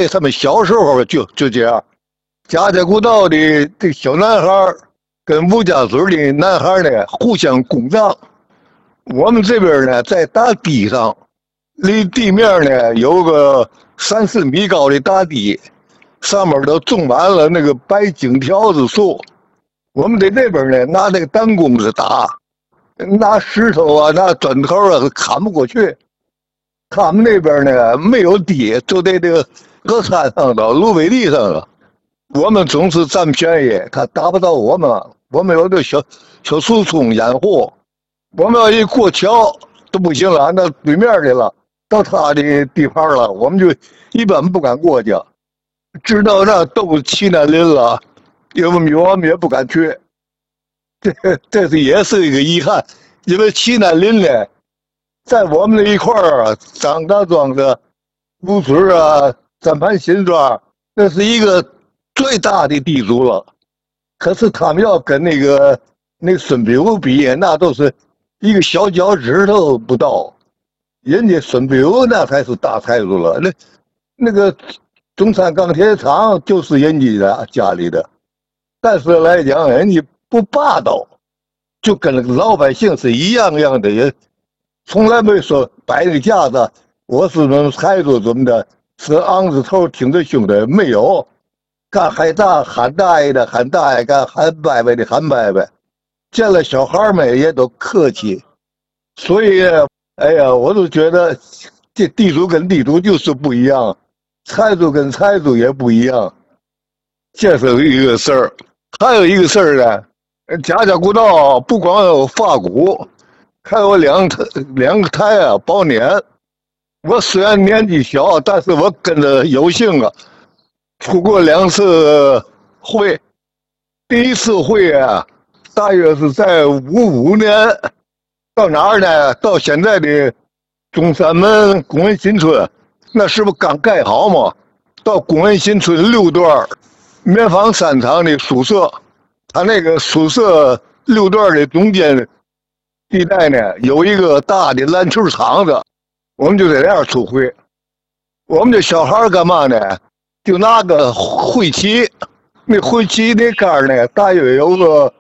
在他们小时候就这样。家家古道的这小男孩跟吴家嘴的男孩呢互相攻仗。我们这边呢在大堤上，离地面呢有个3、4米高的大堤，上面都种满了那个白荆条子树。我们在这边呢拿那个弹弓子打，拿石头啊拿砖头啊砍不过去。他们那边呢没有堤，就在这个河山上的芦苇地上了。我们总是占便宜，他打不到我们。我们有这小树丛掩护，我们要一过桥都不行了，那对面的了，到他的地盘了，我们就一般不敢过去。知道那都齐南林了，我们也不敢去。这也是一个遗憾，因为齐南林呢，在我们那一块儿，张家庄的吴村啊、三盘新庄，那是一个最大的地主了。可是他们要跟那孙必武比，那都是一个小脚趾头不到。人家孙必武那才是大财主了，那个中山钢铁厂就是人家家里的，但是来讲人家不霸道，就跟那个老百姓是一样的人，从来没说摆那个架子，我是能财主怎么的，是昂着头挺着胸的，没有。干喊大爷的喊大爷，干喊伯伯的喊伯伯，见了小孩们也都客气。所以哎呀，我都觉得这地主跟地主就是不一样，财主跟财主也不一样。这是一个事儿。还有一个事儿呢，家家古道不光有发鼓，还有两个台啊包年。我虽然年纪小，但是我跟着有幸啊出过2次会。第一次会啊，大约是在55年，到哪儿呢？到现在的中山门公文新村，那是不是刚盖好吗？到公文新村6段棉纺3厂的宿舍，他那个宿舍6段的中间地带呢，有一个大的篮球场子，我们就在那儿出会。我们这小孩干嘛呢？就拿个灰旗，那灰旗那杆呢，大约有个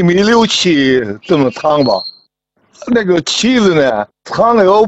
1.67米这么长吧。那个旗子呢，长有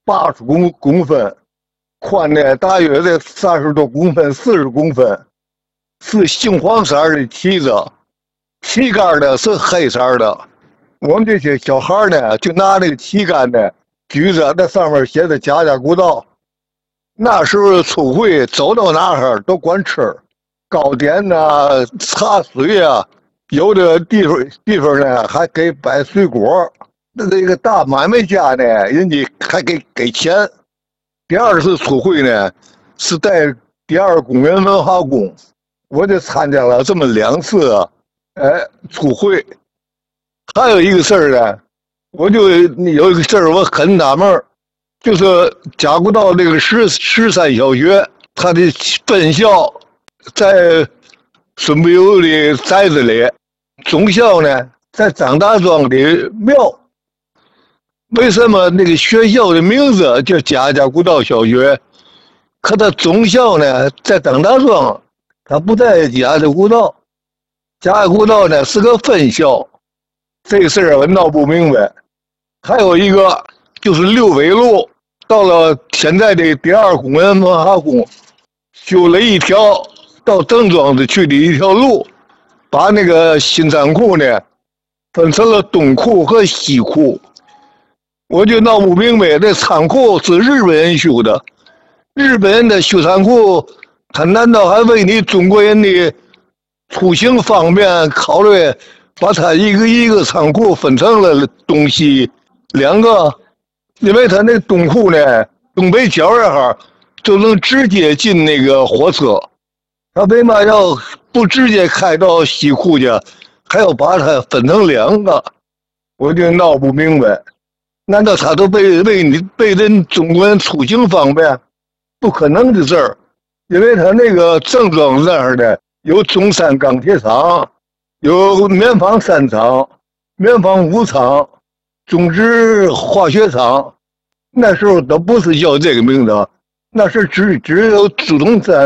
80公分，宽呢大约在30多公分、40公分，是杏黄色的旗子，旗杆呢是黑色的。我们这些小孩呢，就拿那个旗杆呢举着，那上面写着家家古道。那时候出会走到哪儿都管吃，糕点呐、茶水啊，有的地方呢还给摆水果。那个大买卖家呢，人家还给钱。第2次出会呢，是在第2公园文化宫，我就参加了这么2次啊，出会。还有一个事儿呢，我就有一个事儿我很纳闷，就是家古道这个13小学，它的分校在孙必武的宅子里，总校呢在张大庄的庙。为什么那个学校的名字叫家家古道小学？可它总校呢在张大庄，它不在家家古道。家家古道呢是个分校，这个事儿我闹不明白。还有一个就是6纬路，到了现在的第2公园文化宫，修了一条到郑庄子去的一条路，把那个新仓库呢分成了东库和西库。我就闹不明白，这仓库是日本人修的，日本人的修仓库，他难道还为你中国人的出行方便考虑，把它一个仓库分成了东西2个？因为他那东库呢，东北角就能直接进那个火车，他为嘛要不直接开到西库去，还要把它分成2个？我就闹不明白。难道他都被人中国人出行方便？不可能的事儿，因为他那个郑庄那儿的有中山钢铁厂，有棉纺3厂、棉纺5厂、中植化学厂，那时候都不是叫这个名字，那是只有中山